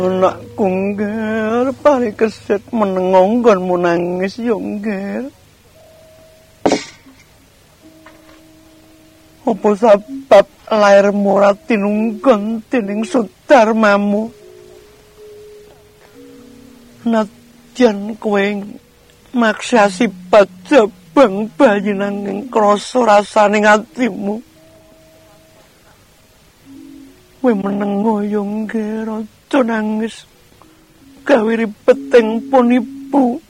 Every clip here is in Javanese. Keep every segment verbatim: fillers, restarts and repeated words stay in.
Anakku ngger pari keset meneng nggonmu nangis yo ngger. Apa sebab lairmu ora tinunggon dening Sudarmamu? Nadyan kowe maksasi bajabang bayi nanging krasa rasaning atimu. Kowe meneng yo ngger aja nangis. Gawe ripeting pun ibu.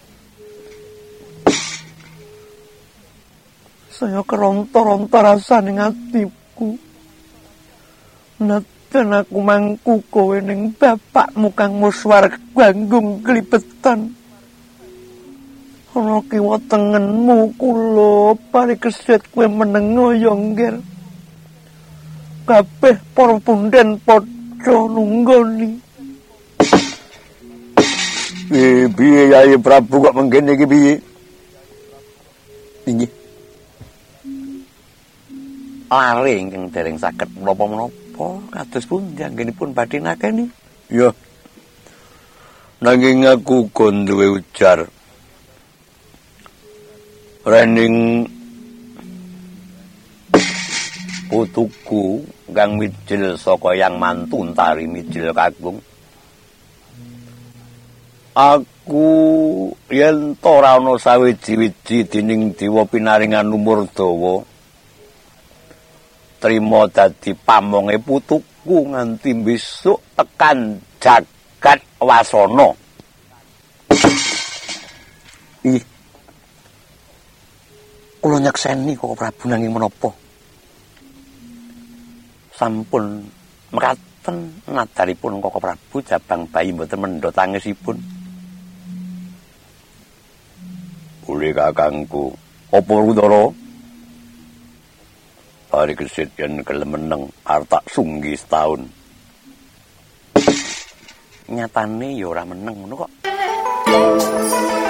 Saya kerontor-rontor rasaning atiku. Nadyan aku mangku kowe ning bapakmu kang muswarga ganggung klibetan. Ana kiwa tengenmu kula pari keset kowe meneng yo ngger. Kabeh para punden padha nunggoni. Eh, piye Yai Prabu kok mengkene iki piye? Inggih. Lare ingkang dereng saged menapa-menapa kados pundi anggenipun badhe nakeni. Ya. Nanging aku kon duwe ujar. Rening putuku kang mijil saka Yang Mantuntari mijil kagung. Aku yen to ora ana sawiji-wiji dening dewa pinaringan umur dawa. Trima dadi pamonge putuku nganti besok tekan jagat wasana. Ih. Kula nyekseni kok Prabu nanging menapa? Sampun mekaten nadaripun Koko Prabu jabang bayi mboten mendha tangisipun. Boleh kakangku, apa Rudara? Pari kesit yen gelem meneng arep tak sunggi setahun. Nyatane ya ora meneng ngono kok.